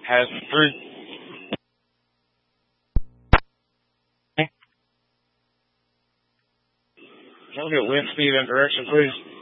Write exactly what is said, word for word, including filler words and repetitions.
has three. Can I get wind speed and direction, please?